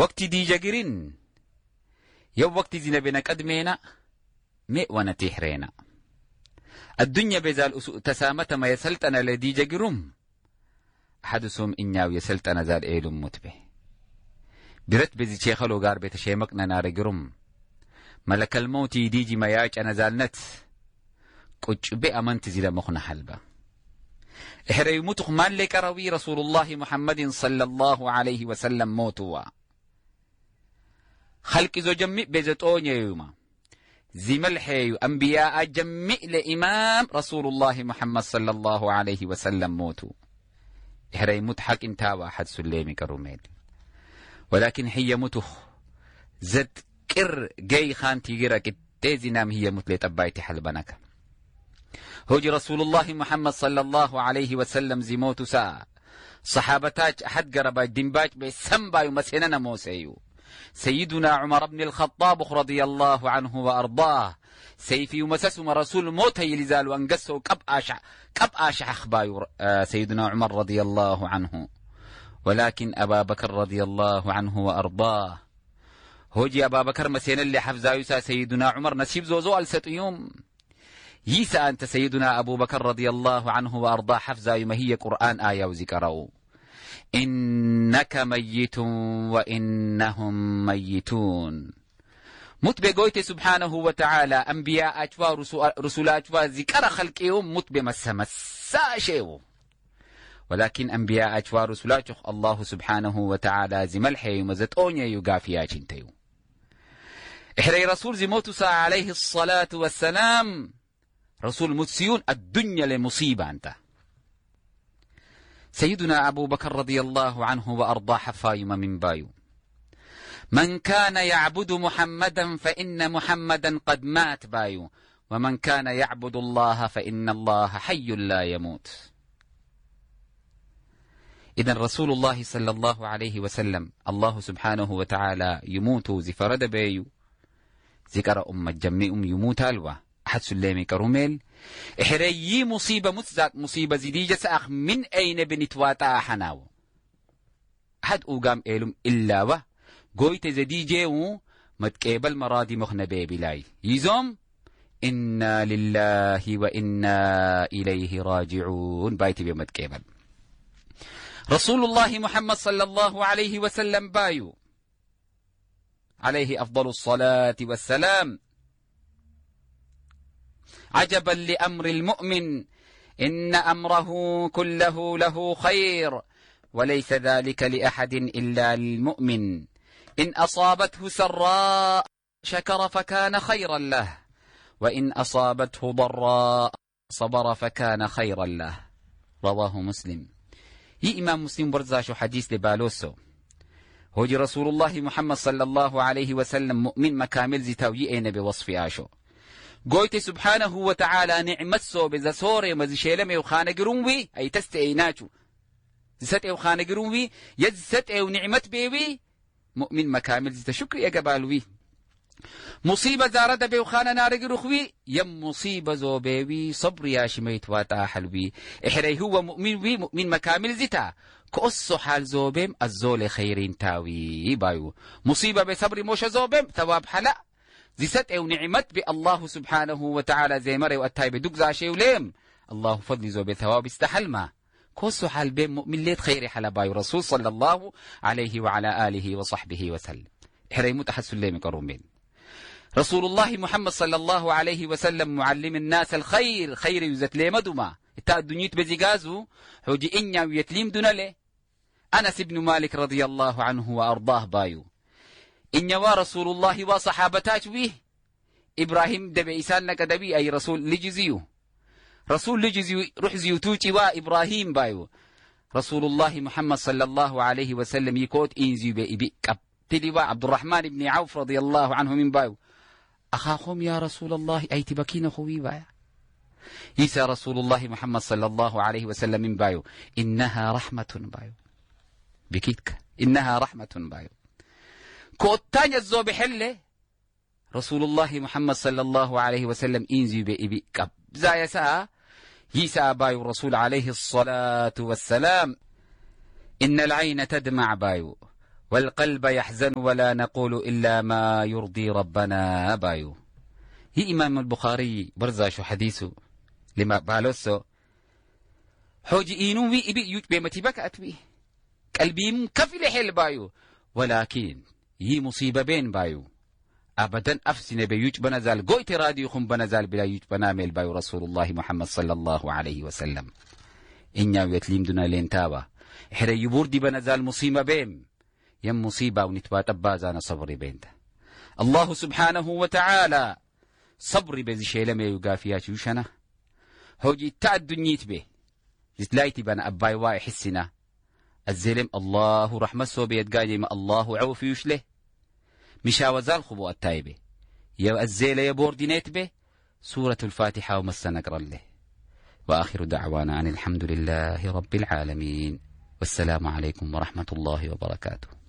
وقت دي جاقرين يو وقت زينبنا قدمينا مئ ونتيحرينا الدنيا بزال تسامت ما يسلطنا لدي جاقرم أحدثهم إنياو يسلطنا زال إيلم متبه برت بزي شيخلو غار بيت شيمقنا نار قرم ملك الموت يديجي ما ياج أنا زال نت قج بأمنت زي لمخنا حلبة إحري متخ مالك روي رسول الله محمد صلى الله عليه وسلم موتوا خلق زو جمع بزتون يوما زي ملحي أنبياء جمع لإمام رسول الله محمد صلى الله عليه وسلم موتوا إحري متحك انتا واحد سليمي كروميل ولكن هي متخ زد كر جاي خان تيجيرا كتازي نام هي متلت أبايتي حلبنك هوجي رسول الله محمد صلى الله عليه وسلم زي موتو ساعة صحابتاج أحد قربا دنباج بسنبا يمسيننا موسيو سيدنا عمر بن الخطاب رضي الله عنه وأرضاه سيفي ومسسم رسول موت يلزال وانقسوا كب آشع أخبايو سيدنا عمر رضي الله عنه ولكن أبا بكر رضي الله عنه وأرضاه هوجي أبا بكر مسين اللي حفظايوسا سيدنا عمر نسيب زوزو ألستيوم يسا أنت سيدنا أبو بكر رضي الله عنه وأرضاه حفظايو ما هي قرآن آية وذكره إنك ميت وإنهم ميتون متبقويت سبحانه وتعالى أنبياء أجوا رسول أجوا ذكر خلقهم متبما السمساشيو ولكن أنبياء أجوا رسول أجوا الله سبحانه وتعالى زي ملحي ومزتوني يقافيا جنتيو إحري رسول زي موتوسا عليه الصلاة والسلام رسول متسيون الدنيا لمصيبة أنت سيدنا أبو بكر رضي الله عنه وأرضاه حفايم من بايو من كان يعبد محمدا فإن محمدا قد مات بايو ومن كان يعبد الله فإن الله حي لا يموت إذن رسول الله صلى الله عليه وسلم الله سبحانه وتعالى يموت زفرد بايو ذكر أم الجمع يموت الوه أحد سلامي كروميل إحريي مصيبة متزاك مصيبة زديجة سأخ من أين بنتواتا حناو أحد أوغام إلم إلا وه قويت زديجة متكيبل مرادي مخنبي بلاي يزوم إنا لله وإنا إليه راجعون بايتي بمتكيبل رسول الله محمد صلى الله عليه وسلم بايو عليه أفضل الصلاة والسلام عجبا لأمر المؤمن إن أمره كله له خير وليس ذلك لأحد إلا للمؤمن إن أصابته سراء شكر فكان خيرا له وإن أصابته ضراء صبر فكان خيرا له رواه مسلم هي إمام مسلم برزاشو حديث لبالوسو هوجي رسول الله محمد صلى الله عليه وسلم مؤمن مكامل زتاوي أين بوصف آشو قويت سبحانه وتعالى نعمت سو بزاسوري مزيشيلمي وخانقرونوي أي تستعيناتو زست او خانقرونوي يزست او نعمت بيوي مؤمن مكامل زتا شكر يقبالوي مصيبة زارد بيو خانا نارقروخوي يم مصيبة زو بيوي صبر يا شميت واتا حلوي إحري هو مؤمن مكامل زتا كأسو حال زوبيم الزول خيرين تاوي بايو مصيبة بصبر موش زوبيم ثواب حلا زيست او نعمت بالله سبحانه وتعالى زي مري واتاي بدق زاشي وليم الله فضل زوبي ثواب استحل ما كوسو حال بين مؤمن ليت خيري حلا بايو رسول صلى الله عليه وعلى آله وصحبه وسلم إحري متحس الليم كرومين رسول الله محمد صلى الله عليه وسلم معلم الناس الخير خير يزت لي مدما تا الدنيت بزيغازو حوجي إنيا ويتليم دونالي أنس بن مالك رضي الله عنه وأرضاه بايو إنيا رسول الله وصحابتاج به إبراهيم دبي إسان لك دبي أي رسول لجزيو رسول لجزيو روح زيوتوتي وإبراهيم بايو رسول الله محمد صلى الله عليه وسلم يكوت إنزيو بإبي كبتلي عبد الرحمن بن عوف رضي الله عنه من بايو أخاكم يا رسول الله أي تبكين خوي بايا يسى رسول الله محمد صلى الله عليه وسلم من بايو إنها رحمة بايو بكيتك إنها رحمة بايو كوتان يزو بحله رسول الله محمد صلى الله عليه وسلم إنزي بإبي كبزا يسا يسا بايو رسول عليه الصلاة والسلام إن العين تدمع بايو والقلب يحزن ولا نقول إلا ما يرضي ربنا بايو. هي إمام البخاري برزاشو حديثه لما بالوسو حوجي إينو وي إبي يوج بيمتي بكأت بي قلبي مكفل حيل بايو. ولكن هي مصيبة بين بايو أبدا أفسن بيوج بنزال قويت راديو خم بنزال بلا يوج بنامل بايو رسول الله محمد صلى الله عليه وسلم. إنيا ويتليم دنا لينتاوا حري يبوردي بنزال مصيبة بين يم مصيبة ونتبات أبازانا صبري بينتا. الله سبحانه وتعالى صبري بزي شيلة ما يقافيات يوشنا هوجي تعد دنيت به زتلايتي بنا أباي واي حسنا الزلم الله رحمة صوبيت قايدي ما الله عوفي يشله مشاوزال خبو التايبه يا الزيلة يا بوردينيت به سورة الفاتحة ومسا نقرأ له. وآخر دعوانا عن الحمد لله رب العالمين والسلام عليكم ورحمة الله وبركاته.